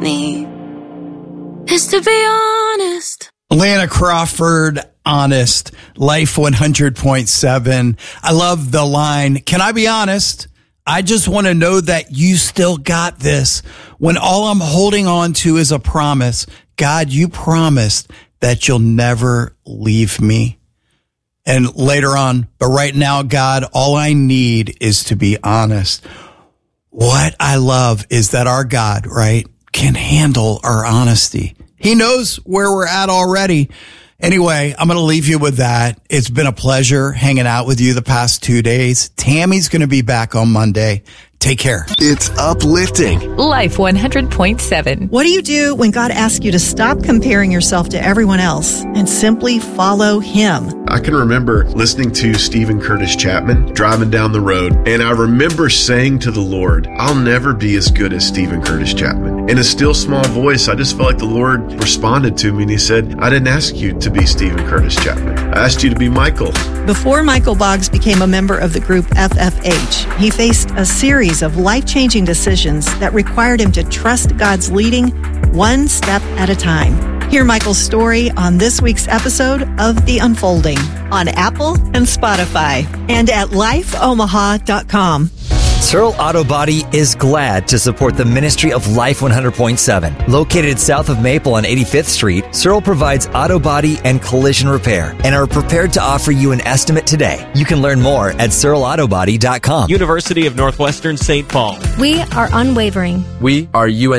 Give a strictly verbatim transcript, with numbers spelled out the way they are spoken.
me is to be honest. Lana Crawford, Honest, Life one hundred point seven. I love the line, can I be honest? I just want to know that you still got this. When all I'm holding on to is a promise. God, you promised that you'll never leave me. And later on, but right now, God, all I need is to be honest. What I love is that our God, right, can handle our honesty. He knows where we're at already. Anyway, I'm going to leave you with that. It's been a pleasure hanging out with you the past two days. Tammy's going to be back on Monday. Take care. It's uplifting. Life one hundred point seven. What do you do when God asks you to stop comparing yourself to everyone else and simply follow Him? I can remember listening to Stephen Curtis Chapman driving down the road, and I remember saying to the Lord, I'll never be as good as Stephen Curtis Chapman. In a still small voice, I just felt like the Lord responded to me, and He said, I didn't ask you to be Stephen Curtis Chapman. I asked you to be Michael. Before Michael Boggs became a member of the group F F H, he faced a series of life-changing decisions that required him to trust God's leading one step at a time. Hear Michael's story on this week's episode of The Unfolding on Apple and Spotify and at life omaha dot com. Searle Auto Body is glad to support the ministry of Life one hundred point seven. Located south of Maple on eighty-fifth Street, Searle provides auto body and collision repair and are prepared to offer you an estimate today. You can learn more at searle auto body dot com. University of Northwestern Saint Paul. We are unwavering. We are U N